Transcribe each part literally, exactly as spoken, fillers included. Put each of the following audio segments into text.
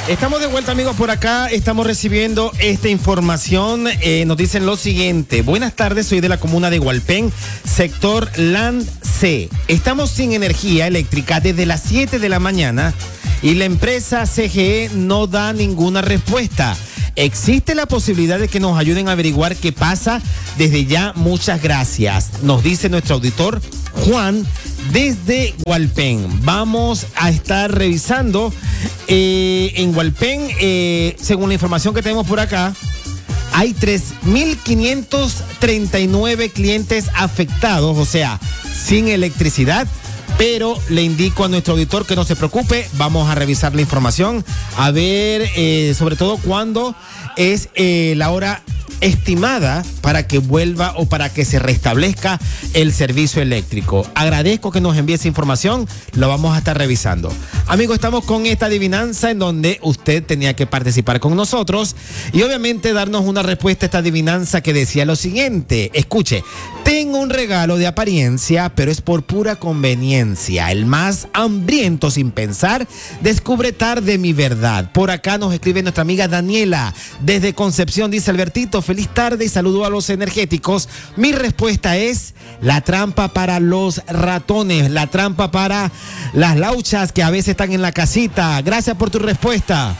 Estamos de vuelta, amigos, por acá. Estamos recibiendo esta información. Eh, nos dicen lo siguiente. Buenas tardes, soy de la comuna de Hualpén, sector Land C. Estamos sin energía eléctrica desde las siete de la mañana y la empresa C G E no da ninguna respuesta. ¿Existe la posibilidad de que nos ayuden a averiguar qué pasa? Desde ya, muchas gracias. Nos dice nuestro auditor Juan desde Hualpén. Vamos a estar revisando eh, en Hualpén, eh, según la información que tenemos por acá, hay tres mil quinientos treinta y nueve clientes afectados, o sea, sin electricidad. Pero le indico a nuestro auditor que no se preocupe, vamos a revisar la información, a ver eh, sobre todo cuándo es eh, la hora estimada para que vuelva o para que se restablezca el servicio eléctrico. Agradezco que nos envíe esa información, lo vamos a estar revisando. Amigos, estamos con esta adivinanza en donde usted tenía que participar con nosotros y obviamente darnos una respuesta a esta adivinanza que decía lo siguiente. Escuche, tengo un regalo de apariencia, pero es por pura conveniencia. El más hambriento sin pensar descubre tarde mi verdad. Por acá nos escribe nuestra amiga Daniela desde Concepción, dice Albertito, feliz tarde y saludo a los energéticos. Mi respuesta es la trampa para los ratones, la trampa para las lauchas que a veces están en la casita. Gracias por tu respuesta.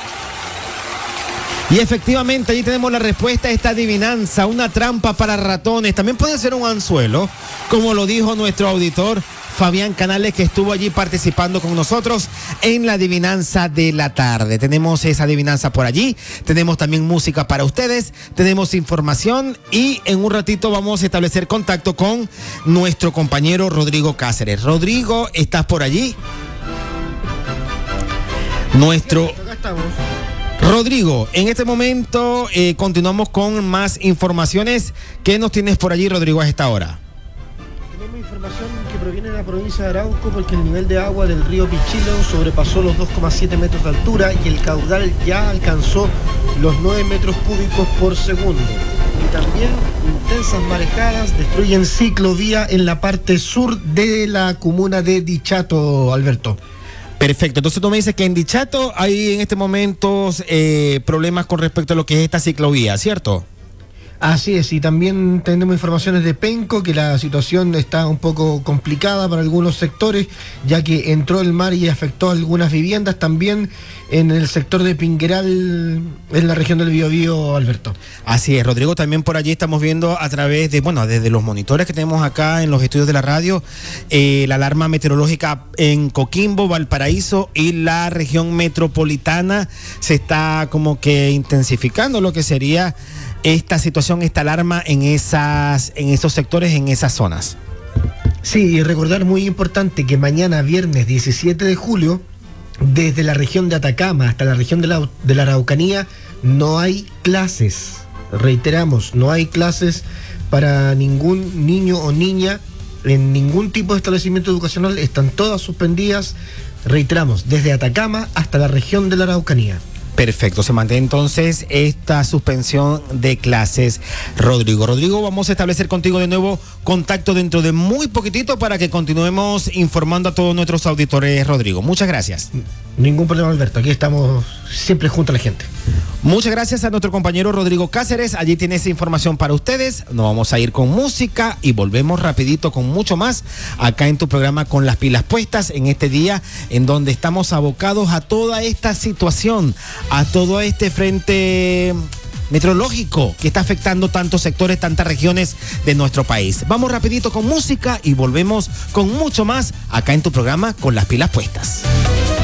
Y efectivamente, allí tenemos la respuesta a esta adivinanza, una trampa para ratones. También puede ser un anzuelo, como lo dijo nuestro auditor Fabián Canales, que estuvo allí participando con nosotros en la adivinanza de la tarde. Tenemos esa adivinanza por allí, tenemos también música para ustedes, tenemos información y en un ratito vamos a establecer contacto con nuestro compañero Rodrigo Cáceres. Rodrigo, ¿estás por allí? Nuestro... Acá estamos. Rodrigo, en este momento eh, continuamos con más informaciones. ¿Qué nos tienes por allí, Rodrigo, a esta hora? Tenemos información que proviene de la provincia de Arauco porque el nivel de agua del río Pichilo sobrepasó los dos coma siete metros de altura y el caudal ya alcanzó los nueve metros cúbicos por segundo. Y también intensas marejadas destruyen ciclovía en la parte sur de la comuna de Dichato, Alberto. Perfecto, entonces tú me dices que en Dichato hay en este momento eh, problemas con respecto a lo que es esta ciclovía, ¿cierto? Así es, y también tenemos informaciones de Penco, que la situación está un poco complicada para algunos sectores, ya que entró el mar y afectó a algunas viviendas, también en el sector de Pingueral, en la región del Biobío, Alberto. Así es, Rodrigo, también por allí estamos viendo a través de, bueno, desde los monitores que tenemos acá en los estudios de la radio, eh, la alarma meteorológica en Coquimbo, Valparaíso y la región metropolitana se está como que intensificando lo que sería esta situación, esta alarma en esas, en esos sectores, en esas zonas. Sí, y recordar muy importante que mañana viernes diecisiete de julio, desde la región de Atacama hasta la región de la, de la Araucanía, no hay clases. Reiteramos, no hay clases para ningún niño o niña en ningún tipo de establecimiento educacional, están todas suspendidas. Reiteramos, desde Atacama hasta la región de la Araucanía. Perfecto, se mantiene entonces esta suspensión de clases, Rodrigo. Rodrigo, vamos a establecer contigo de nuevo contacto dentro de muy poquitito para que continuemos informando a todos nuestros auditores, Rodrigo. Muchas gracias. Ningún problema, Alberto, aquí estamos siempre junto a la gente. Muchas gracias a nuestro compañero Rodrigo Cáceres, allí tiene esa información para ustedes. Nos vamos a ir con música y volvemos rapidito con mucho más acá en tu programa Con las Pilas Puestas, en este día en donde estamos abocados a toda esta situación, a todo este frente meteorológico que está afectando tantos sectores, tantas regiones de nuestro país. Vamos rapidito con música y volvemos con mucho más acá en tu programa Con las Pilas Puestas.